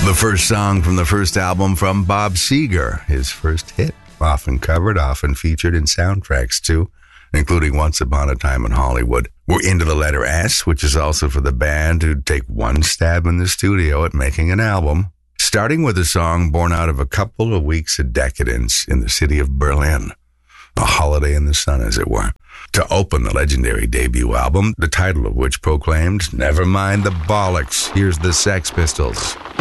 The first song from the first album from Bob Seger, his first hit, often covered, often featured in soundtracks too, including Once Upon a Time in Hollywood. We're into the letter S, which is also for the band to take one stab in the studio at making an album, starting with a song born out of a couple of weeks of decadence in the city of Berlin. A holiday in the sun, as it were, to open the legendary debut album, the title of which proclaimed, "Never mind the bollocks, here's the Sex Pistols."